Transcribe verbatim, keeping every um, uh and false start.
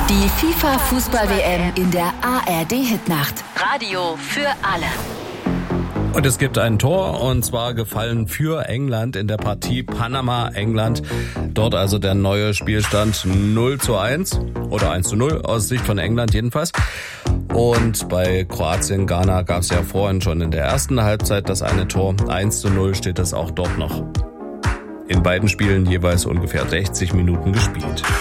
Die FIFA-Fußball-W M in der A R D-Hitnacht. Radio für alle. Und es gibt ein Tor, und zwar gefallen für England in der Partie Panama-England. Dort also der neue Spielstand null zu eins oder eins zu null aus Sicht von England jedenfalls. Und bei Kroatien-Ghana gab es ja vorhin schon in der ersten Halbzeit das eine Tor. eins zu null steht es auch dort noch. In beiden Spielen jeweils ungefähr sechzig Minuten gespielt.